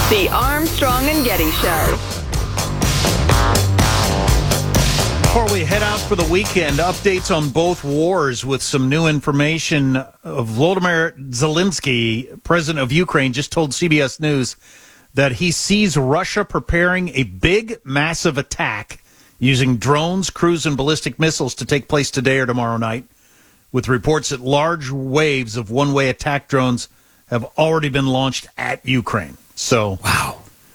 The Armstrong and Getty Show. Before we head out for the weekend, updates on both wars with some new information. Volodymyr Zelensky, president of Ukraine, just told CBS News that he sees Russia preparing a big, massive attack using drones, cruise, and ballistic missiles to take place today or tomorrow night, with reports that large waves of one-way attack drones have already been launched at Ukraine. So, wow.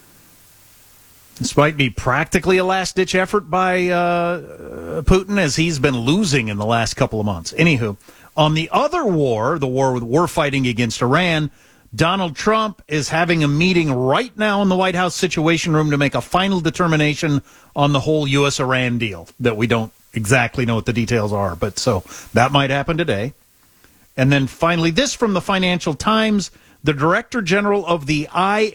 This might be practically a last-ditch effort by Putin, as he's been losing in the last couple of months. Anywho, on the other war, the war we're fighting against Iran, Donald Trump is having a meeting right now in the White House Situation Room to make a final determination on the whole U.S.-Iran deal that we don't exactly know what the details are. But so that might happen today. And then finally, this from the Financial Times. The Director General of the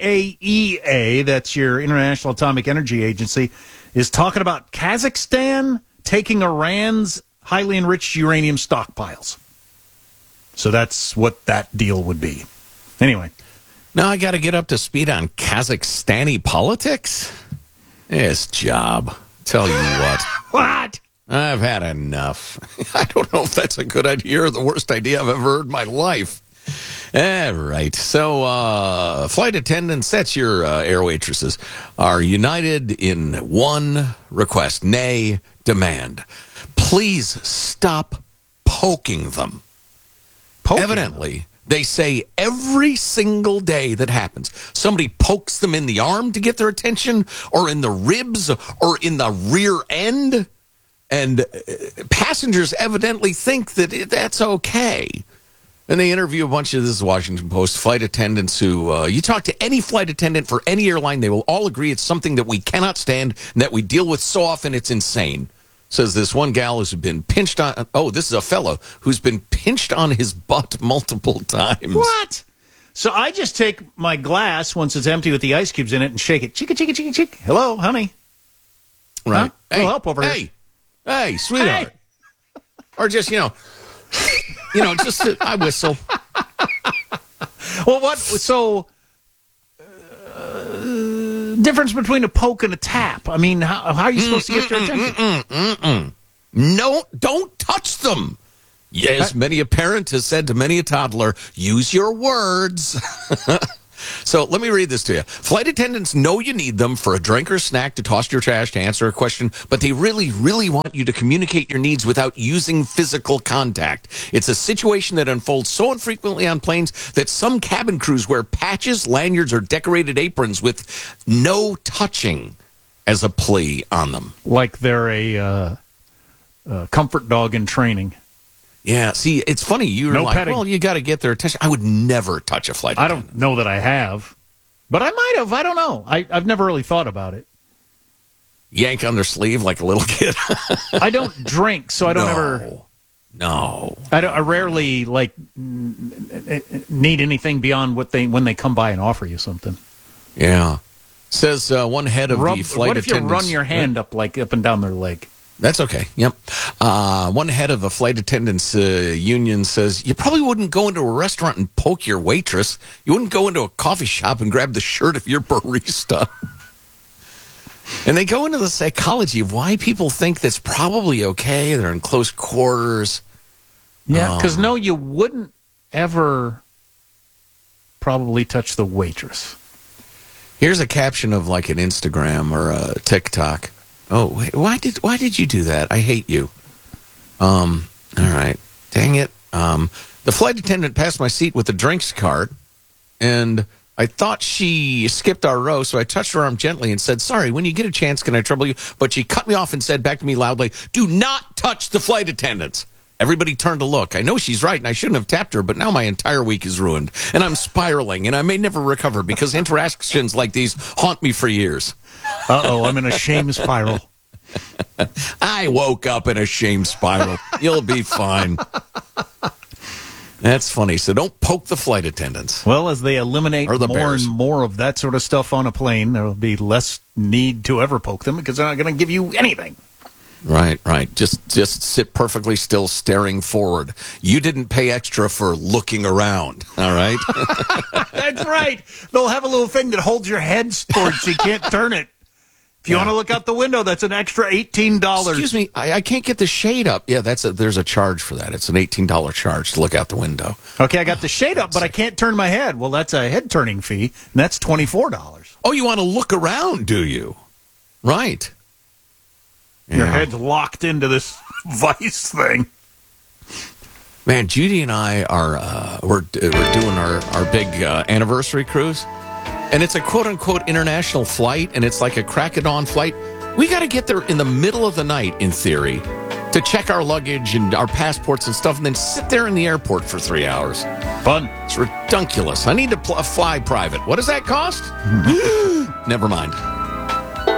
IAEA, that's your International Atomic Energy Agency, is talking about Kazakhstan taking Iran's highly enriched uranium stockpiles. So that's what that deal would be. Anyway. Now I got to get up to speed on Kazakhstani politics? This job. Tell you what. What? I've had enough. I don't know if that's a good idea or the worst idea I've ever heard in my life. All right. So, flight attendants, that's your air waitresses, are united in one request, nay, demand. Please stop poking them. Evidently, they say every single day that happens, somebody pokes them in the arm to get their attention, or in the ribs, or in the rear end. And passengers evidently think that that's okay. And they interview a bunch of, this is Washington Post, flight attendants who, you talk to any flight attendant for any airline, they will all agree it's something that we cannot stand and that we deal with so often it's insane. Says this one gal who's been pinched on, this is a fellow who's been pinched on his butt multiple times. What? So I just take my glass, once it's empty with the ice cubes in it, and shake it. Chicka, chicka, chicka, chicka. Hello, honey. Right. Huh? Hey, help over here. Hey, sweetheart. Hey. Or just, just I whistle. Well, what? So, difference between a poke and a tap. I mean, how are you supposed to get their attention? No, don't touch them. Yes, many a parent has said to many a toddler, use your words. So let me read this to you. Flight attendants know you need them for a drink or snack, to toss your trash, to answer a question, but they really, really want you to communicate your needs without using physical contact. It's a situation that unfolds so infrequently on planes that some cabin crews wear patches, lanyards, or decorated aprons with no touching as a plea on them. Like they're a comfort dog in training. Yeah, see, it's funny. You're no like, petting. Well, you got to get their attention. I would never touch a flight attendant. I don't know that I have, but I might have. I don't know. I've never really thought about it. Yank on their sleeve like a little kid. I don't drink, so I don't ever. No. I rarely need anything beyond when they come by and offer you something. Yeah. Says one head of the flight attendants. What if you run your hand up and down their leg? That's okay. Yep. One head of the flight attendants union says, you probably wouldn't go into a restaurant and poke your waitress. You wouldn't go into a coffee shop and grab the shirt of your barista. And they go into the psychology of why people think that's probably okay. They're in close quarters. Yeah, because you wouldn't ever probably touch the waitress. Here's a caption of like an Instagram or a TikTok. Oh, wait, why did you do that? I hate you. All right. Dang it. The flight attendant passed my seat with the drinks cart, and I thought she skipped our row, so I touched her arm gently and said, sorry, when you get a chance, can I trouble you? But she cut me off and said back to me loudly, do not touch the flight attendants. Everybody turned to look. I know she's right, and I shouldn't have tapped her, but now my entire week is ruined, and I'm spiraling, and I may never recover because interactions like these haunt me for years. Uh-oh, I'm in a shame spiral. I woke up in a shame spiral. You'll be fine. That's funny. So don't poke the flight attendants. Well, as they eliminate more bears. and more of that sort of stuff on a plane, there will be less need to ever poke them because they're not going to give you anything. Right. Just sit perfectly still, staring forward. You didn't pay extra for looking around. All right. That's right. They'll have a little thing that holds your head towards so you can't turn it. If you want to look out the window, that's an extra $18. Excuse me, I can't get the shade up. Yeah, there's a charge for that. It's an $18 charge to look out the window. Okay, I got the shade up, but I can't turn my head. Well, that's a head turning fee, and that's $24. Oh, you want to look around, do you? Right. Your Yeah. head's locked into this vice thing. Man, Judy and I are we're doing our big anniversary cruise, and it's a quote unquote international flight, and it's like a crack of dawn flight. We got to get there in the middle of the night, in theory, to check our luggage and our passports and stuff, and then sit there in the airport for 3 hours. Fun. It's ridiculous. I need to fly private. What does that cost? Never mind.